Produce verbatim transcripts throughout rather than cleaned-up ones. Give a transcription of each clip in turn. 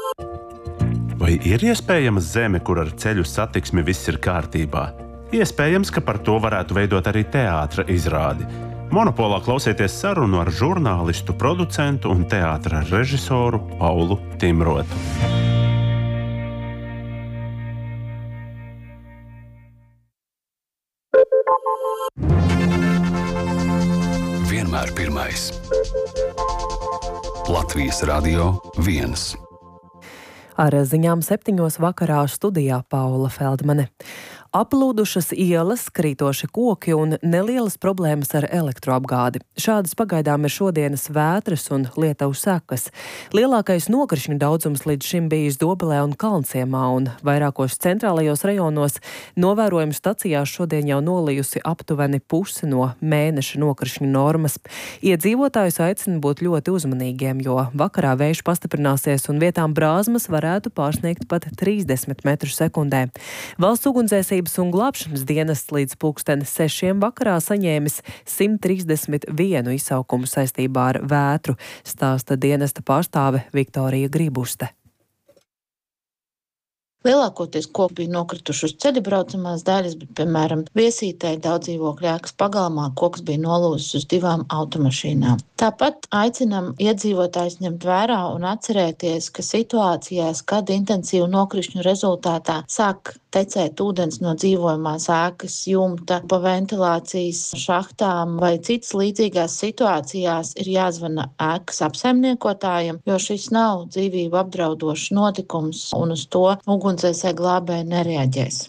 Vai ir iespējama zeme, kur ar ceļu satiksmi viss ir kārtībā? Iespējams, ka par to varētu veidot arī teātra izrādi. Monopolā klausieties sarunu ar žurnālistu, producentu un teātra režisoru Paulu Timrotu. Vienmēr pirmais. Latvijas Radio viens. Ar ziņām septiņos vakarā studijā Paula Feldmane. Aplūdušas ielas, krītoši koki un nelielas problēmas ar elektroapgādi. Šādas pagaidām ir šodienas vētras un lietavas sekas. Lielākais nokrišņu daudzums līdz šim bijis Dobelē un Kalnciemā, un vairākos centrālajos rajonos novērojumu stacijās šodien jau nolijusi aptuveni pusi no mēneša nokrišņu normas. Iedzīvotājus aicina būt ļoti uzmanīgiem, jo vakarā vējš pastiprināsies un vietām brāzmas varētu pārsniegt pat trīsdesmit metrus sekundē. Valsts ugunsdzēsības un glābšanas dienests līdz pulksten sešiem vakarā saņēmis simt trīsdesmit vienu izsaukumu saistībā ar vētru, stāsta dienesta pārstāve Viktorija Gribuste. Lielākoties koki bija nokrituši uz ceļa braucamās daļas, bet, piemēram, Viesītē daudz dzīvokļu ēkas pagalmā koks bija nolūzis uz divām automašīnām. Tāpat aicinam iedzīvotājus ņemt vērā un atcerēties, ka situācijās, kad intensīvu nokrišņu rezultātā sāk tecēt ūdens no dzīvojamās ēkas jumta pa ventilācijas šahtām vai citas līdzīgās situācijās, ir jāzvana ēkas apsaimniekotājiem, jo šis nav dzīvību apdraudošs notikums un uz to ugunsdzēsēji glābēji nereaģēs.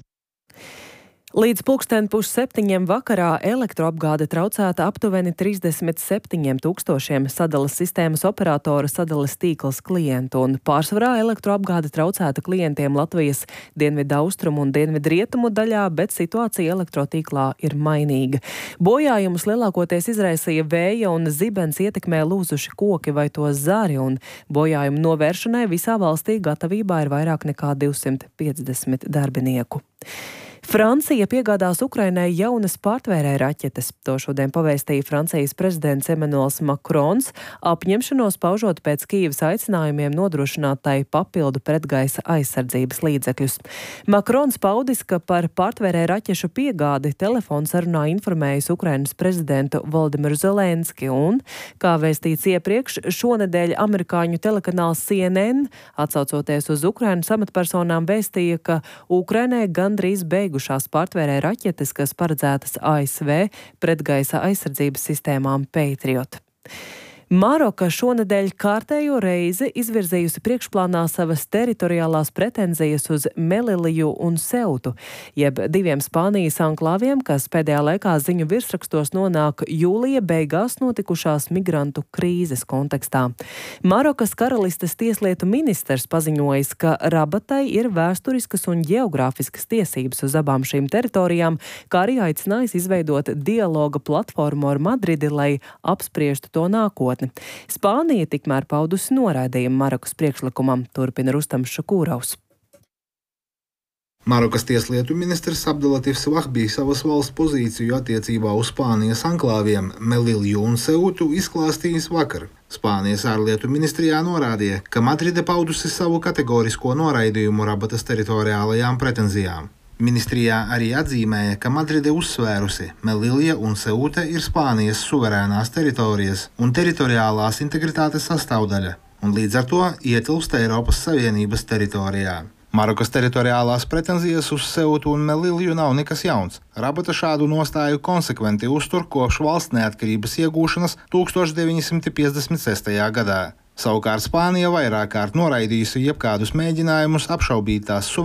Līdz pulksten pusseptiņiem vakarā elektroapgāde traucēta aptuveni trīsdesmit septiņiem tūkstošiem sadalas sistēmas operatora sadalas tīkls klientu, un pārsvarā elektroapgāde traucēta klientiem Latvijas dienvidu austrumu un dienvidu rietumu daļā, bet situācija elektrotīklā ir mainīga. Bojājumus lielākoties izraisīja vēja un zibens ietekmē lūzuši koki vai to zari, un bojājumu novēršanai visā valstī gatavībā ir vairāk nekā divsimt piecdesmit darbinieku. Francija piegādās Ukrainai jaunas pārtvērēja raķetes. To šodien pavēstīja Francijas prezidents Emmanuels Macrons, apņemšanos paužot pēc Kīivas aicinājumiem nodrošināt tai papildu pretgaisa aizsardzības līdzekļus. Macrons paudis, ka par pārtvērēja raķešu piegādi telefonsarunā informējis Ukrainas prezidentu Volodimiru Zelenski un, kā vēstīts iepriekš, šonedēļ amerikāņu telekanāls C N N, atsaucoties uz Ukrainas amatpersonām, vēstīja, ka Ukrainai gandrīz beigušās pārtvērēja raķetes, kas paredzētas A S V pretgaisa aizsardzības sistēmām Patriot. Maroka šonedēļ kārtējo reizi izvirzījusi priekšplānā savas teritoriālās pretenzijas uz Meliliju un Seutu, jeb diviem Spānijas anklāviem, kas pēdējā laikā ziņu virsrakstos nonāk jūlija beigās notikušās migrantu krīzes kontekstā. Marokas karalistes tieslietu ministrs paziņojis, ka Rabatai ir vēsturiskas un ģeogrāfiskas tiesības uz abām šīm teritorijām, kā arī aicinājis izveidot dialoga platformu ar Madridi, lai apspriestu to nākotni. Spānija tikmēr paudusi noraidījumu Marokas priekšlikumam, turpina Rustams Šakūraus. Marokas tieslietu ministrs Abdelatifs Vahbi savas valsts pozīciju attiecībā uz Spānijas anklāviem Melilju un Seutu izklāstījis vakar. Spānijas ārlietu ministrijā norādīja, ka Madride paudusi savu kategorisko noraidījumu Rabatas teritoriālajām pretenzijām. Ministrijā arī atzīmēja, ka Madride uzsvērusi, Melilja un Seuta ir Spānijas suverēnās teritorijas un teritoriālās integritātes sastāvdaļa, un līdz ar to ietilpst Eiropas Savienības teritorijā. Marokas teritoriālās pretenzijas uz Seutu un Melilju nav nekas jauns. Rabata šādu nostāju konsekventi uztur kopš valsts neatkarības iegūšanas tūkstoš deviņi simti piecdesmit sestajā gadā. Savukārt Spānija vairāk kārt noraidījusi jebkādus mēģinājumus apšaubīt tās suverēnās